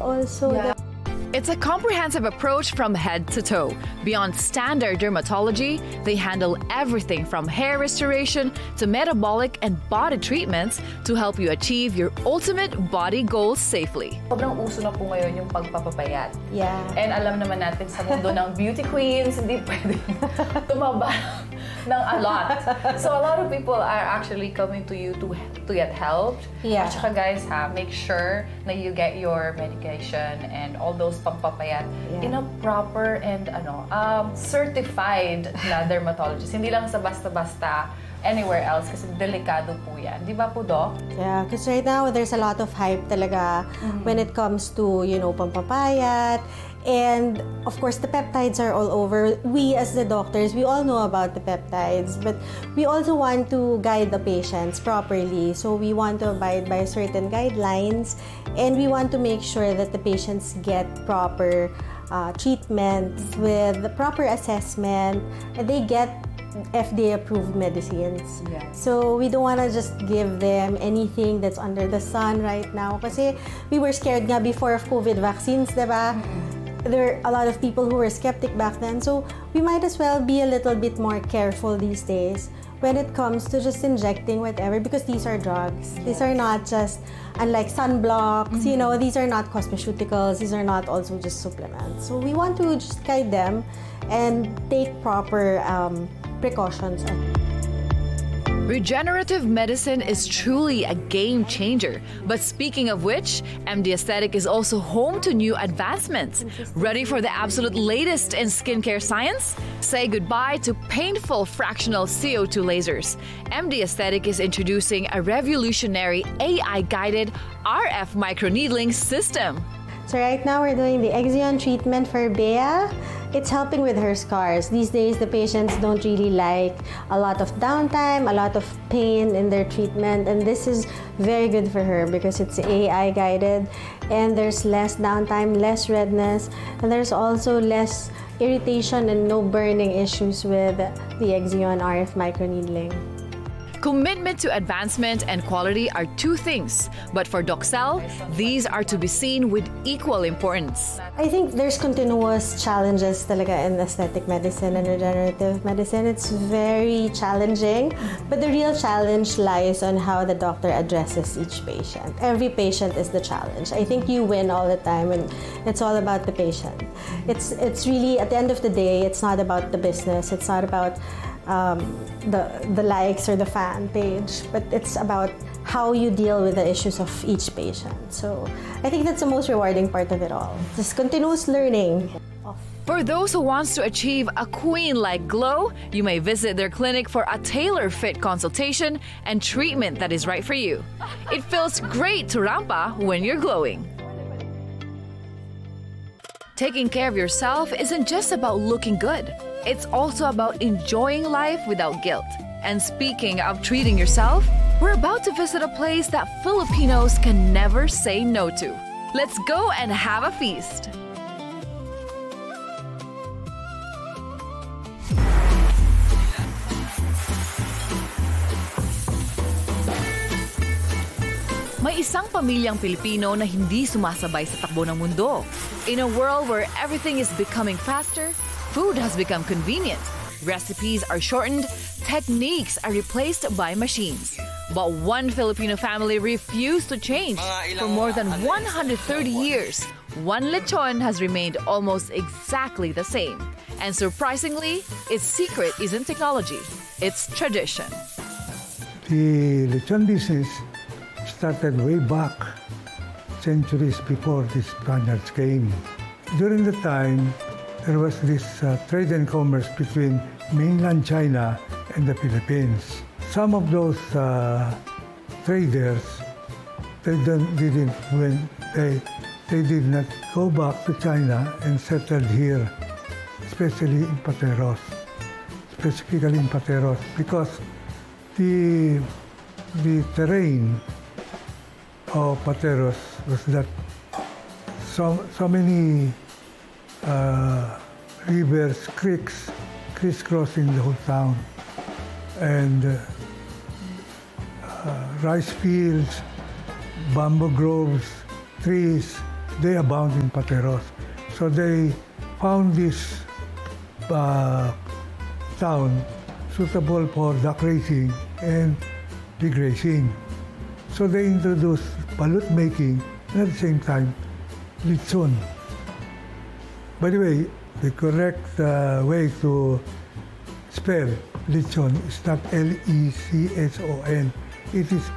also. Yeah. It's a comprehensive approach from head to toe. Beyond standard dermatology, they handle everything from hair restoration to metabolic and body treatments to help you achieve your ultimate body goals safely. Sobrang uso na po ngayon yung pagpapapayat. Yeah. And alam naman natin sa mundo ng beauty queens, hindi pwedeng tumaba ng a lot. So a lot of people are actually coming to you to get helped. Yeah. At saka guys make sure na you get your medication and all those pampapayat in a proper and certified na dermatologist. Hindi lang sa basta-basta anywhere else kasi delikado po yan. Di ba po, Doc? Yeah, because right now there's a lot of hype talaga when it comes to, pampapayat. And of course, the peptides are all over. We as the doctors, we all know about the peptides, but we also want to guide the patients properly. So we want to abide by certain guidelines, and we want to make sure that the patients get proper treatment with the proper assessment, and they get FDA-approved medicines. Yes. So we don't want to just give them anything that's under the sun right now. Kasi we were scared nga before of COVID vaccines, diba? There are a lot of people who were skeptic back then. So we might as well be a little bit more careful these days when it comes to just injecting whatever, because these are drugs. These are not just, unlike sunblocks, these are not cosmeceuticals. These are not also just supplements. So we want to just guide them and take proper precautions. Regenerative medicine is truly a game changer. But speaking of which, MD Aesthetic is also home to new advancements. Ready for the absolute latest in skincare science? Say goodbye to painful fractional CO2 lasers. MD Aesthetic is introducing a revolutionary AI-guided RF microneedling system. So right now we're doing the Exion treatment for Bea. It's helping with her scars. These days, the patients don't really like a lot of downtime, a lot of pain in their treatment, and this is very good for her because it's AI guided, and there's less downtime, less redness, and there's also less irritation and no burning issues with the Exion RF microneedling. Commitment to advancement and quality are two things, but for Doxel, these are to be seen with equal importance. I think there's continuous challenges talaga in aesthetic medicine and regenerative medicine. It's very challenging, but the real challenge lies on how the doctor addresses each patient. Every patient is the challenge. I think you win all the time, and it's all about the patient. It's really, at the end of the day, it's not about the business. It's not about the likes or the fan page, but it's about how you deal with the issues of each patient. So I think that's the most rewarding part of it all. Just continuous learning. For those who wants to achieve a queen-like glow, you may visit their clinic for a tailor-fit consultation and treatment that is right for you. It feels great to rampa when you're glowing. Taking care of yourself isn't just about looking good. It's also about enjoying life without guilt. And speaking of treating yourself, we're about to visit a place that Filipinos can never say no to. Let's go and have a feast. May isang pamilyang Pilipino na hindi sumasabay sa takbo ng mundo. In a world where everything is becoming faster, food has become convenient, recipes are shortened, techniques are replaced by machines. But one Filipino family refused to change. For more than 130 years, one lechon has remained almost exactly the same. And surprisingly, its secret isn't technology, it's tradition. The lechon business started way back, centuries before the Spaniards came. During the time, there was this trade and commerce between mainland China and the Philippines. Some of those traders, they did not go back to China and settled here, especially in Pateros, specifically in Pateros, because the terrain of Pateros was that so many rivers, creeks, crisscrossing the whole town, and rice fields, bamboo groves, trees, they abound in Pateros. So they found this town suitable for duck racing and pig racing. So they introduced balut making and at the same time lechon. By the way, the correct way to spell lechon is not L-E-C-H-O-N. It is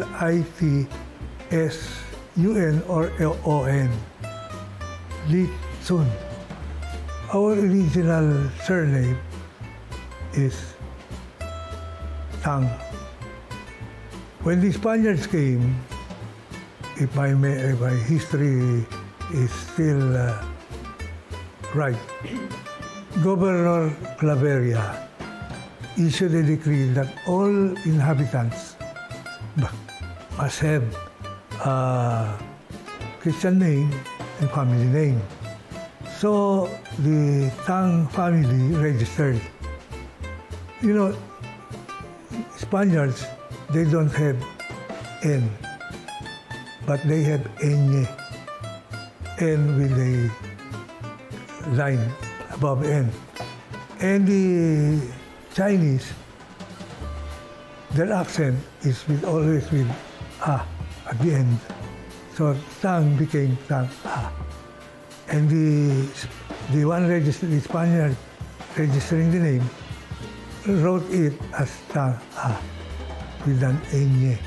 L-I-T-S-U-N or O-N. Lechon. Our original surname is Tang. When the Spaniards came, if my history is still right, Governor Claveria issued a decree that all inhabitants must have a Christian name and family name. So the Tang family registered. You know, Spaniards, they don't have N, but they have N with a line above N. And the Chinese, their accent is always with A at the end. So Tang became Tang A. And the Spaniard registering the name wrote it as Tang A with an Enye.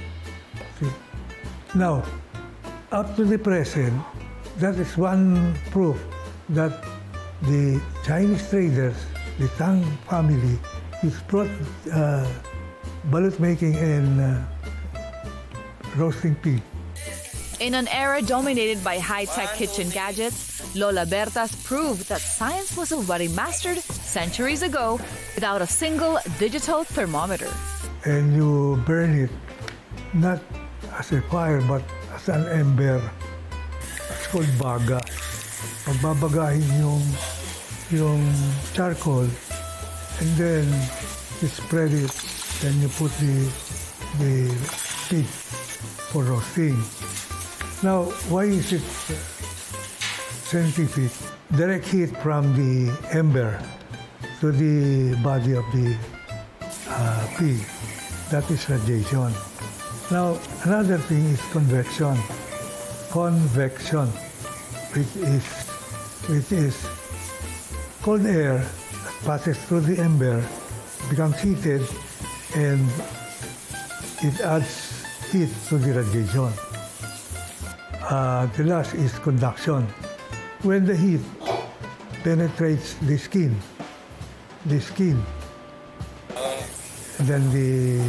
Now, up to the present, that is one proof that the Chinese traders, the Tang family, which brought balut making and roasting pig. In an era dominated by high-tech kitchen gadgets, Lola Bertas proved that science was already mastered centuries ago without a single digital thermometer. And you burn it not as a fire but as an ember. It's called baga. Pagbabagahin yung charcoal and then you spread it, then you put the pig for roasting. Now, why is it scientific? Direct heat from the ember to the body of the pig. That is radiation. Now, another thing is convection. Convection, which is cold air that passes through the ember, becomes heated, and it adds heat to the radiation. The last is conduction. When the heat penetrates the skin, and then the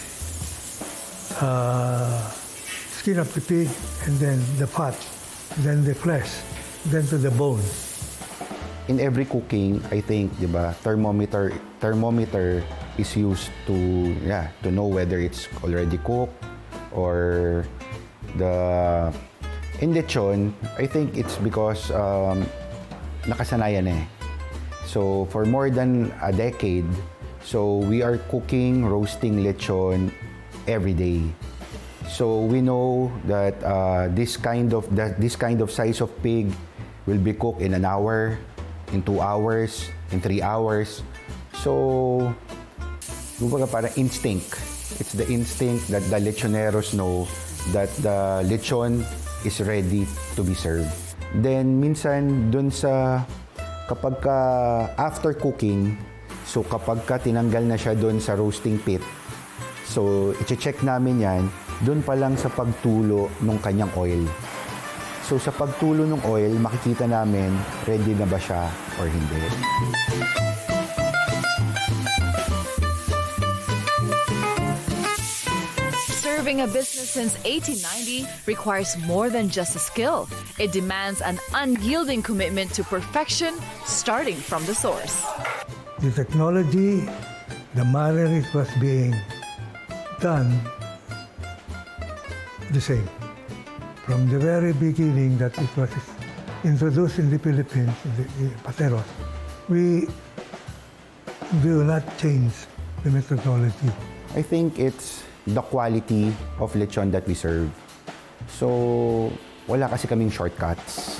skin of the pig, and then the fat, then the flesh, then to the bone. In every cooking, I think, di ba, thermometer is used to know whether it's already cooked or the in lechon, I think it's because nakasanayan eh. So for more than a decade, so we are cooking, roasting lechon every day. So we know that this kind of size of pig will be cooked in an hour, in 2 hours, in 3 hours. So, kumbaga parang instinct. It's the instinct that the lechoneros know that the lechon is ready to be served. Then, minsan, dun sa, kapag ka, after cooking, so kapag ka tinanggal na siya dun sa roasting pit, so, i-check namin yan, dun pa lang sa pagtulo ng kanyang oil. So, sa pagtulo ng oil, makikita namin, ready na ba siya or hindi. Serving a business since 1890 requires more than just a skill. It demands an unyielding commitment to perfection, starting from the source. The technology, the manner it was being done, the same. From the very beginning that it was introduced in the Philippines, in Pateros, we do not change the methodology. I think it's the quality of lechon that we serve. So, wala kasi kaming shortcuts.